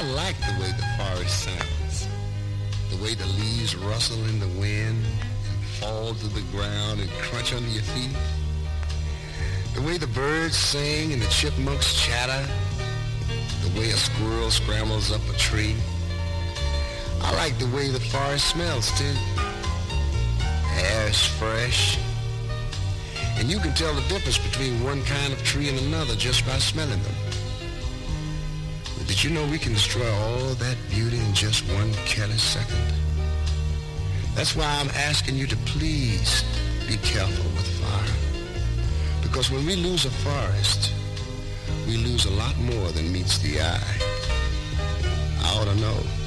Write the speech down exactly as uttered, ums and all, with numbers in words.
like the way the forest sounds. The way the leaves rustle in the wind and fall to the ground and crunch under your feet. The way the birds sing and the chipmunks chatter. The way a squirrel scrambles up a tree. I like the way the forest smells too. Air's fresh. And you can tell the difference between one kind of tree and another just by smelling them. But did you know we can destroy all that beauty in just one careless second? That's why I'm asking you to please be careful with fire. Because when we lose a forest, we lose a lot more than meets the eye. I ought to know.